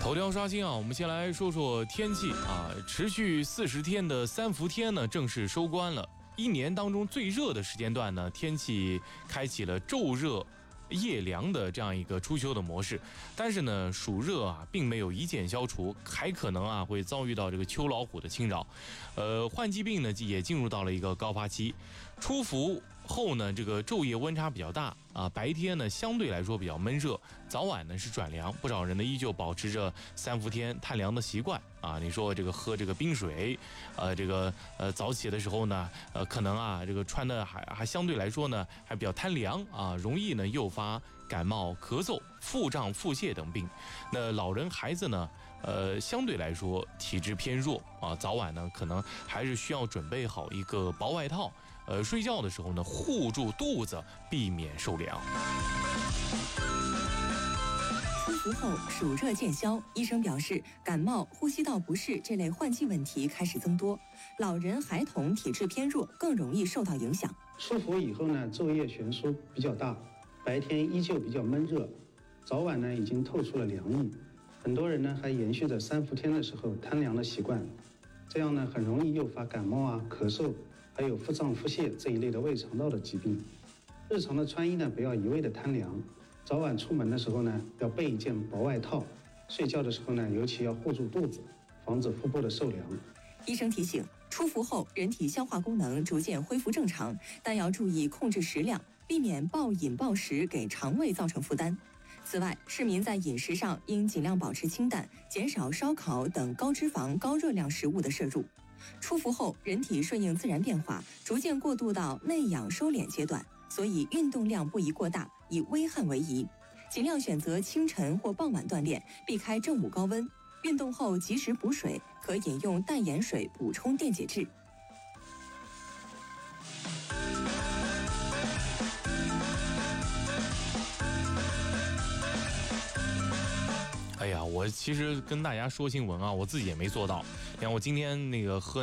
头条刷新啊，我们先来说说天气啊。持续40天的三伏天呢，正式收官了。一年当中最热的时间段呢，天气开启了昼热夜凉的这样一个初秋的模式。但是呢，暑热啊，并没有一键消除，还可能啊会遭遇到这个秋老虎的侵扰。患季病呢也进入到了一个高发期。初伏后呢，这个昼夜温差比较大啊，白天呢相对来说比较闷热，早晚呢是转凉，不少人呢依旧保持着三伏天探凉的习惯啊。你说这个喝这个冰水，早起的时候呢，可能啊这个穿的还相对来说呢还比较贪凉啊，容易呢诱发感冒、咳嗽、腹胀、腹泻等病。那老人孩子呢，相对来说体质偏弱啊，早晚呢可能还是需要准备好一个薄外套。睡觉的时候呢，护住肚子，避免受凉。 初伏后暑热渐消，医生表示，感冒、呼吸道不适这类换季问题开始增多，老人、孩童体质偏弱，更容易受到影响。 初伏以后呢，昼夜悬殊比较大，白天依旧比较闷热，早晚呢已经透出了凉意。很多人呢还延续着三伏天的时候贪凉的习惯，这样呢很容易诱发感冒啊、咳嗽。还有腹胀、腹泻这一类的胃肠道的疾病。日常的穿衣呢，不要一味的贪凉。早晚出门的时候呢，要备一件薄外套。睡觉的时候呢，尤其要护住肚子，防止腹部的受凉。 医生提醒，初伏后人体消化功能逐渐恢复正常，但要注意控制食量，避免暴饮暴食给肠胃造成负担。此外，市民在饮食上应尽量保持清淡，减少烧烤等高脂肪、高热量食物的摄入。初伏后，人体顺应自然变化，逐渐过渡到内养收敛阶段，所以运动量不宜过大，以微汗为宜。尽量选择清晨或傍晚锻炼，避开正午高温。运动后及时补水，可饮用淡盐水补充电解质。 哎呀，我其实跟大家说新闻啊，我自己也没做到。你看我今天那个喝